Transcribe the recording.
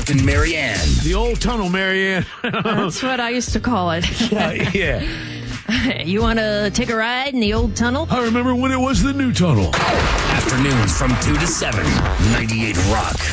Mark and Marianne. The old tunnel, Marianne. That's what I used to call it. Yeah. You want to take a ride in the old tunnel? I remember when it was the new tunnel. Afternoons from 2 to 7, 98 Rock.